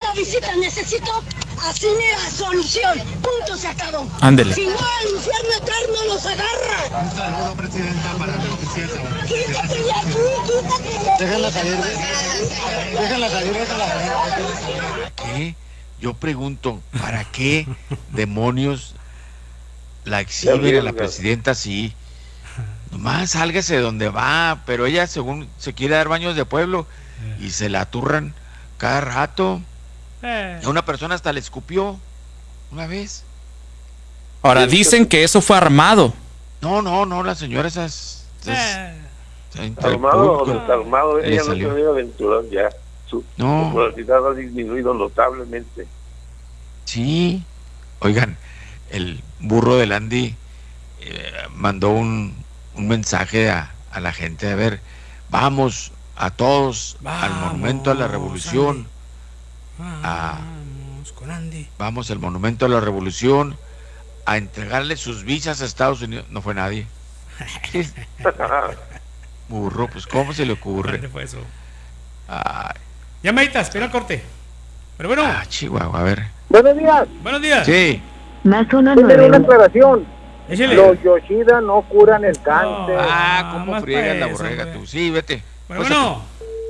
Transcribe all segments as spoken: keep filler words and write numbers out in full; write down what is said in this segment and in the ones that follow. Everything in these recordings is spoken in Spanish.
la visita, necesito así mira, solución. Punto, se acabó. Ándele. Si no, al infierno eterno los agarra. Un saludo, presidenta, para la presidenta. Quítate de aquí, quítate de aquí. Déjala salir, déjala salir, déjala salir. ¿Para qué? Yo pregunto, ¿para qué demonios la exhiben a la presidenta así? Nomás sálgase de donde va, pero ella según se quiere dar baños de pueblo y se la aturran cada rato. A una persona hasta le escupió una vez. Ahora dicen que eso fue armado. No, no, no, la señora esa es... es- es Armado o público. desarmado, Le ella no salió. ha tenido aventurón ya. Su No. popularidad ha disminuido notablemente. Sí. Oigan, el burro del Andy eh, mandó un, un mensaje a, a la gente. A ver, vamos a todos al Monumento a la Revolución. A- Vamos con Andy. vamos al Monumento a la Revolución a entregarle sus visas a Estados Unidos. No fue nadie. Burro, pues ¿cómo se le ocurre? ¿Dónde fue eso? Ay, Llamaditas, espera el corte. Pero bueno, ah, Chihuahua, a ver. Buenos días. buenos días. Sí. Más uno Tengo una nueve. aclaración. Échale. Los Yoshida no curan el cáncer. Ah, Ah, ¿cómo más friegas pa' la eso, borrega hombre. tú? Sí, vete. Bueno, Pásate. bueno.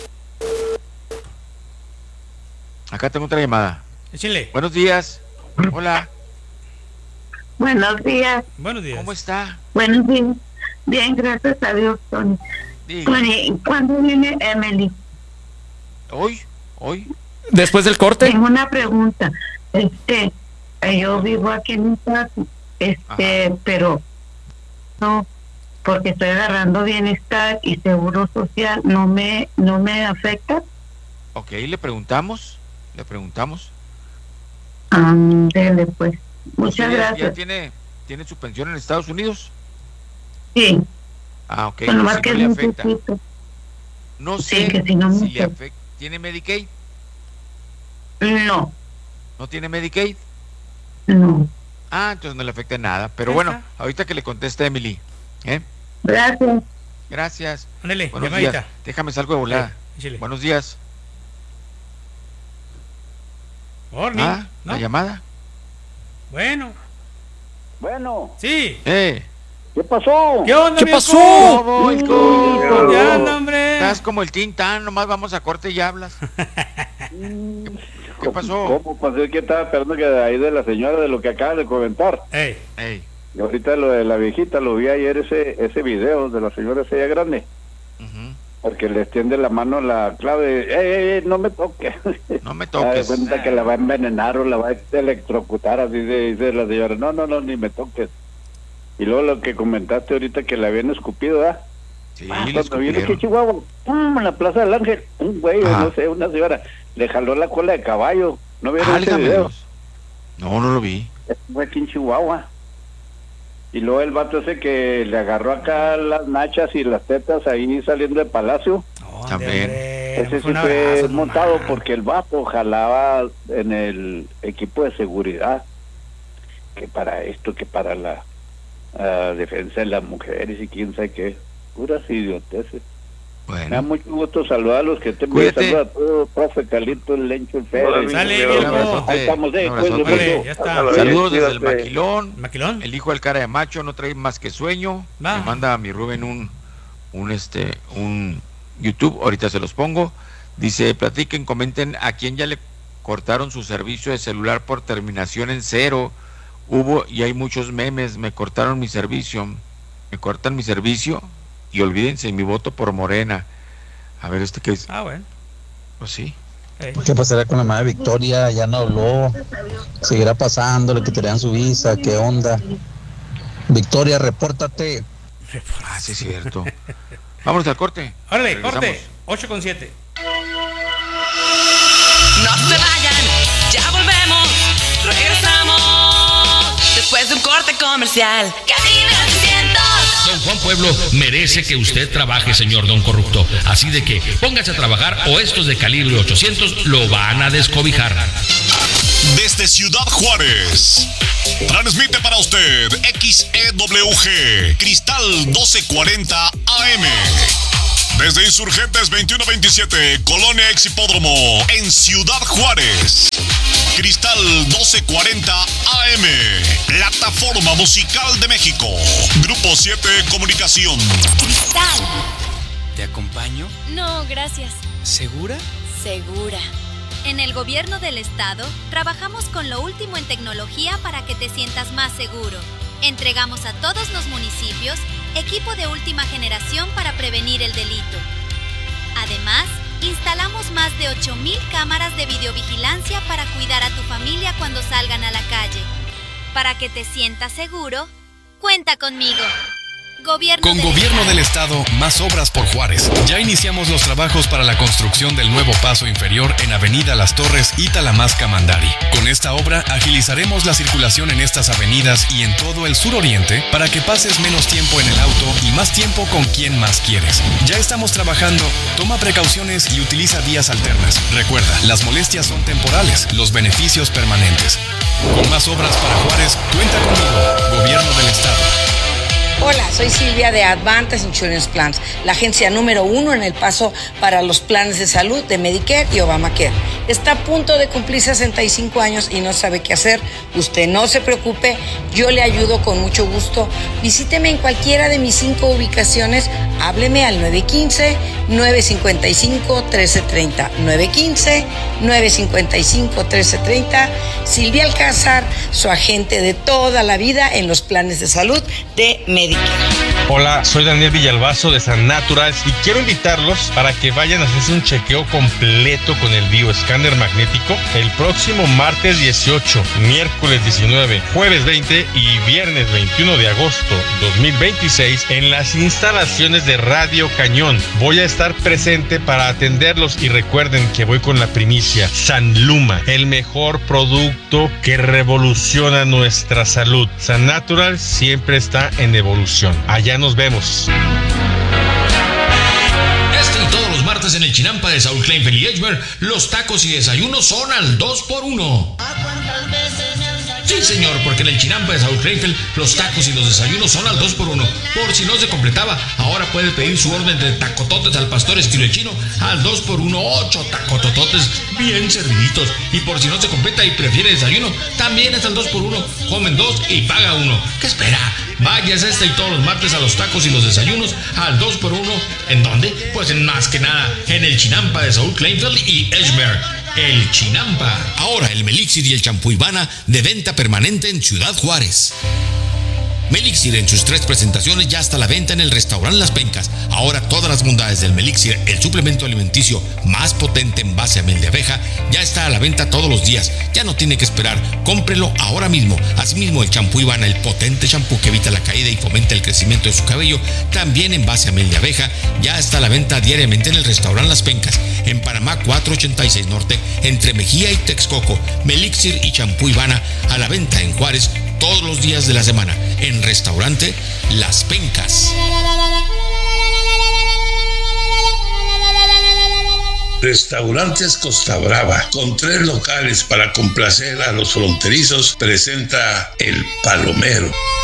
Acá tengo otra llamada. Échale. Buenos días. Hola. Buenos días. Buenos días. ¿Cómo está? Buenos días. Bien, gracias a Dios, Tony. Diga. Tony, ¿cuándo viene Emily? Hoy, hoy. Después del corte. Tengo una pregunta. Este, eh, yo vivo aquí en un paso, este, Ajá. pero no, porque estoy agarrando bienestar y seguro social, no me, no me afecta. Ok, le preguntamos. Le preguntamos. Ándele, pues. Muchas ¿Usted ya- gracias. ¿Ya tiene, tiene su pensión en Estados Unidos? Sí, Ah, ok. pero más Si que no es le un afecta. poquito. No Sí, sé que si no si me le afecta. afecta. ¿Tiene Medicaid? No, ¿No tiene Medicaid? no. Ah, entonces no le afecta nada. Pero Ahí bueno, está. ahorita que le conteste Emily. ¿Eh? Gracias. Gracias. Ándale, Buenos llamadita. días. Déjame salgo de volada. Échale. Buenos días. Morning. Ah, ¿No? la llamada. Bueno, Bueno, sí. Eh. ¿qué pasó? ¿Qué onda, ¿Qué viejo? pasó? ¿Cómo, hijo? ¿Dónde anda, hombre? Estás como el Tintán, nomás vamos a corte y hablas. ¿Qué pasó? ¿Cómo pasó? Es que estaba esperando que de ahí de la señora de lo que acaba de comentar. Ey, Ey. Y ahorita lo de la viejita, lo vi ayer ese ese video de la señora esa ya grande. Ujú. Porque le extiende la mano a la clave. ¡Ey, ey, ey! No me toques. No me Da toques. cuenta que la va a envenenar o la va a electrocutar, así de- dice la señora. No, no, no, ni me toques. Y luego lo que comentaste ahorita que la habían escupido, ¿ah? Sí, Ah, le cuando viene aquí escupieron. Chihuahua, ¡pum! En la Plaza del Ángel, un güey, Ajá. no sé, una señora, le jaló la cola de caballo. ¿No vieron ese Válgame video? Dios. No, no lo vi. Fue aquí en Chihuahua. Y luego el vato ese que le agarró acá las nachas y las tetas ahí saliendo del palacio. ¿dónde, También. hombre? Ese Fue sí un fue abrazo montado nomás. porque el vato jalaba en el equipo de seguridad. Que para esto, que para la ah, defensa de las mujeres y quién sabe qué. Puras idioteces. Me da Bueno, mucho gusto saludar a los que estén bien. Cuídate. Saludos a todos, profe Calito, el Lencho, el Hola, Fede. Sale, un viejo. abrazote, Ahí estamos, eh, un abrazote. cuídense Órale, mucho. ya está. Hasta Saludos desde el Cuídate. Maquilón. ¿Maquilón? El hijo del cara de macho no trae más que sueño. Va. Me manda a mi Rubén un, un este, un YouTube. Ahorita se los pongo. Dice, platiquen, comenten a quién ya le cortaron su servicio de celular por terminación en cero. Hubo y hay muchos memes. Me cortaron mi servicio. Me cortan mi servicio y olvídense mi voto por Morena. A ver, este que es. Ah, bueno. Pues sí. Ey. ¿Qué pasará con la madre Victoria? Ya no habló. ¿Seguirá pasando? ¿Le quitarían su visa? ¿Qué onda? Victoria, repórtate. Ah, sí, es cierto. Vámonos al corte. Órale, Regresamos. corte. ocho con siete. No se vayan, ya volvemos, regresamos después de un corte comercial. Cadena ochocientos. Don Juan Pueblo merece que usted trabaje, señor Don Corrupto. Así de que póngase a trabajar o estos de calibre ochocientos lo van a descobijar. Desde Ciudad Juárez, transmite para usted X E W G, Cristal doce cuarenta A M. Desde Insurgentes veintiuno veintisiete, Colonia Exhipódromo, en Ciudad Juárez. Cristal doce cuarenta A M, Plataforma Musical de México. Grupo siete Comunicación. Cristal. ¿Te acompaño? No, gracias. ¿Segura? Segura. En el gobierno del estado, trabajamos con lo último en tecnología para que te sientas más seguro. Entregamos a todos los municipios equipo de última generación para prevenir el delito. Además, instalamos más de ocho mil cámaras de videovigilancia para cuidar a tu familia cuando salgan a la calle. Para que te sientas seguro, cuenta conmigo. Gobierno Con del Gobierno Estado. del Estado, más obras por Juárez. Ya iniciamos los trabajos para la construcción del nuevo paso inferior en Avenida Las Torres y Talamasca Mandari. Con esta obra agilizaremos la circulación en estas avenidas y en todo el suroriente para que pases menos tiempo en el auto y más tiempo con quien más quieres. Ya estamos trabajando, toma precauciones y utiliza vías alternas. Recuerda, las molestias son temporales, los beneficios permanentes. Con más obras para Juárez, cuenta conmigo, Gobierno del Estado. Hola, soy Silvia de Advantage Insurance Plans, la agencia número uno en El Paso para los planes de salud de Medicare y Obamacare. Está a punto de cumplir sesenta y cinco años y no sabe qué hacer. Usted no se preocupe, yo le ayudo con mucho gusto. Visíteme en cualquiera de mis cinco ubicaciones. Hábleme al nueve uno cinco, nueve cinco cinco, uno tres tres cero. nueve uno cinco, nueve cinco cinco, uno tres tres cero. Silvia Alcázar, su agente de toda la vida en los planes de salud de Medicare. Hola, soy Daniel Villalbazo de San Naturals y quiero invitarlos para que vayan a hacerse un chequeo completo con el bioescáner magnético el próximo martes dieciocho, miércoles diecinueve, jueves veinte y viernes veintiuno de agosto dos mil veintiséis en las instalaciones de Radio Cañón. Voy a estar presente para atenderlos y recuerden que voy con la primicia. San Luma, el mejor producto que revoluciona nuestra salud. San Natural siempre está en evolución. Allá nos vemos. Este y todos los martes en el Chinampa de Saúl Kleinfeld y Edgemer, los tacos y desayunos son al dos por uno. Sí, señor, porque en el Chinampa de Saúl Kleinfeld, los tacos y los desayunos son al dos por uno. Por si no se completaba, ahora puede pedir su orden de tacototes al pastor estilo chino al dos por uno, ocho tacotototes bien serviditos. Y por si no se completa y prefiere desayuno, también es al dos por uno. Comen dos y paga uno. ¿Qué espera? Vayas este y todos los martes a los tacos y los desayunos al dos por uno. ¿En dónde? Pues en más que nada, en el Chinampa de Saúl Kleinfeld y Edgemer. El Chinampa. Ahora el Melixir y el champú Ivana de venta permanente en Ciudad Juárez. Melixir en sus tres presentaciones ya está a la venta en el restaurante Las Pencas. Ahora todas las bondades del Melixir, el suplemento alimenticio más potente en base a miel de abeja, ya está a la venta todos los días. Ya no tiene que esperar, cómprelo ahora mismo. Asimismo el champú Ivana, el potente champú que evita la caída y fomenta el crecimiento de su cabello, también en base a miel de abeja, ya está a la venta diariamente en el restaurante Las Pencas, en Panamá cuatrocientos ochenta y seis Norte, entre Mejía y Texcoco. Melixir y champú Ivana a la venta en Juárez todos los días de la semana, en restaurante Las Pencas. Restaurantes Costa Brava, con tres locales para complacer a los fronterizos, presenta El Palomero.